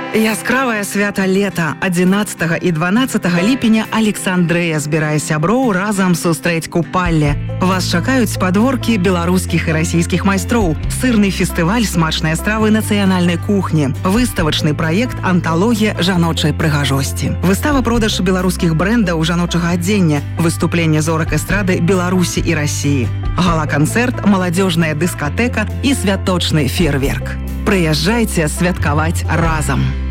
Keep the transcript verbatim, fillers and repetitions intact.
Яскравае свята лета адзінаццатага і дванаццатага ліпеня Александрыя збірае сяброў разам сустрэць купалле. Вас чакаюць падворкі беларускіх і расійскіх майстроў, сырны фестываль смачныя стравы нацыянальнай кухні, выставачны праект анталогія жаночай прыгажосці. Выстава-продаж беларускіх брэндаў жаночага адзення, выступленне зорак эстрады Беларусі і Расіі, гала-канцэрт, маладзёжная дыскатэка і святочны фейерверк. Прыязджайце святкаваць разам.